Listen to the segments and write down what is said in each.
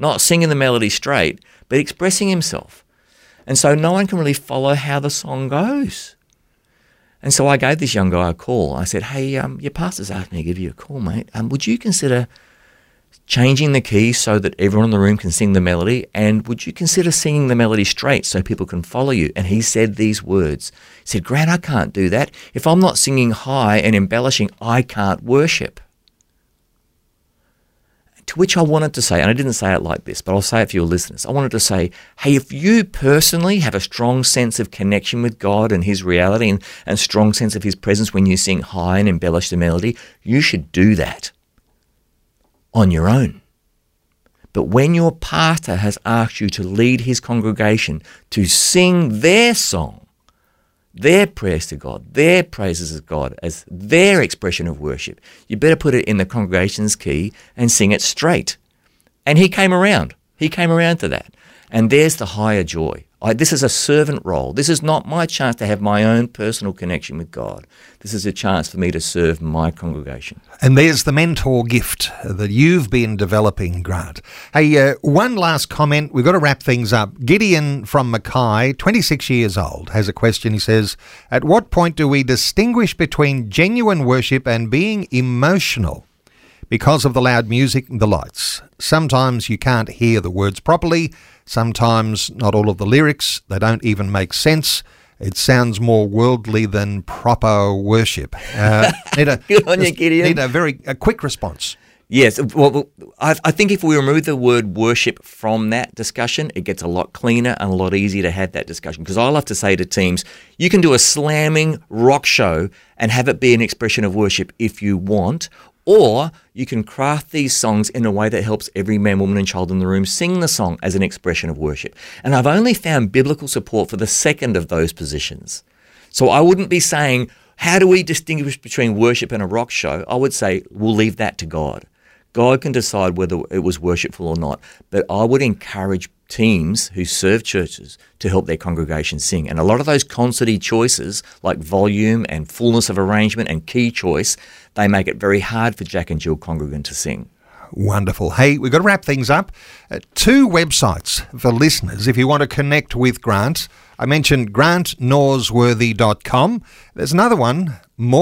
not singing the melody straight, but expressing himself. And so no one can really follow how the song goes. And so I gave this young guy a call. I said, hey, your pastor's asked me to give you a call, mate. Would you consider changing the key so that everyone in the room can sing the melody? And would you consider singing the melody straight so people can follow you? And he said these words. He said, Grant, I can't do that. If I'm not singing high and embellishing, I can't worship. To which I wanted to say, and I didn't say it like this, but I'll say it for your listeners. I wanted to say, hey, if you personally have a strong sense of connection with God and his reality and strong sense of his presence when you sing high and embellish the melody, you should do that on your own. But when your pastor has asked you to lead his congregation to sing their song, their prayers to God, their praises of God as their expression of worship, you better put it in the congregation's key and sing it straight. And he came around. He came around to that. And there's the higher joy. This is a servant role. This is not my chance to have my own personal connection with God. This is a chance for me to serve my congregation. And there's the mentor gift that you've been developing, Grant. Hey, one last comment. We've got to wrap things up. Gideon from Mackay, 26 years old, has a question. He says, at what point do we distinguish between genuine worship and being emotional because of the loud music and the lights? Sometimes you can't hear the words properly. Sometimes not all of the lyrics, they don't even make sense. It sounds more worldly than proper worship. Good on you, Gideon. Need a quick response. Yes, well, I think if we remove the word worship from that discussion, it gets a lot cleaner and a lot easier to have that discussion. Because I love to say to teams, you can do a slamming rock show and have it be an expression of worship if you want, or you can craft these songs in a way that helps every man, woman and child in the room sing the song as an expression of worship. And I've only found biblical support for the second of those positions. So I wouldn't be saying, how do we distinguish between worship and a rock show? I would say, we'll leave that to God. God can decide whether it was worshipful or not. But I would encourage teams who serve churches to help their congregation sing. And a lot of those concerty choices, like volume and fullness of arrangement and key choice, they make it very hard for Jack and Jill congregant to sing. Wonderful. Hey, we've got to wrap things up. 2 websites for listeners if you want to connect with Grant. I mentioned grantnorsworthy.com. There's another one,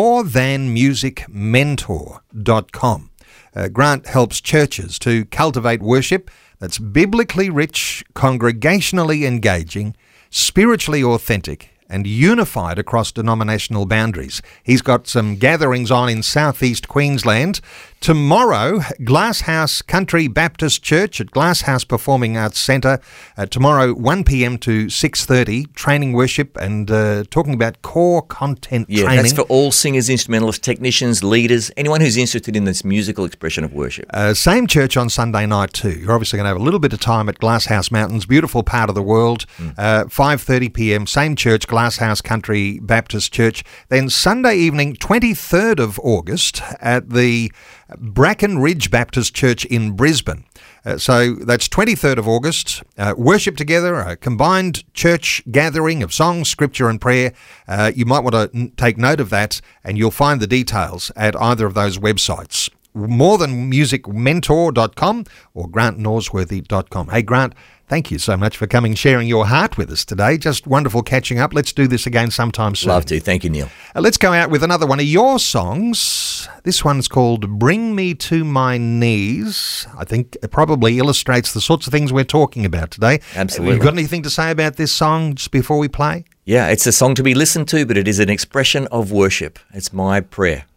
morethanmusicmentor.com. Grant helps churches to cultivate worship that's biblically rich, congregationally engaging, spiritually authentic, and unified across denominational boundaries. He's got some gatherings on in southeast Queensland. Tomorrow, Glasshouse Country Baptist Church at Glasshouse Performing Arts Centre. Tomorrow, 1 p.m. to 6:30, training worship and talking about core content training. Yeah, that's for all singers, instrumentalists, technicians, leaders, anyone who's interested in this musical expression of worship. Same church on Sunday night too. You're obviously going to have a little bit of time at Glasshouse Mountains, beautiful part of the world. 5:30 p.m, same church, Glasshouse Country Baptist Church. Then Sunday evening, 23rd of August, at the Bracken Ridge Baptist Church in Brisbane. So that's 23rd of August. Worship together, a combined church gathering of songs, scripture and prayer. You might want to take note of that, and you'll find the details at either of those websites, morethanmusicmentor.com or grantnorsworthy.com. Hey, Grant, thank you so much for coming, sharing your heart with us today. Just wonderful catching up. Let's do this again sometime soon. Love to. Thank you, Neil. Let's go out with another one of your songs. This one's called Bring Me to My Knees. I think it probably illustrates the sorts of things we're talking about today. Absolutely. Have you got anything to say about this song just before we play? Yeah, it's a song to be listened to, but it is an expression of worship. It's my prayer.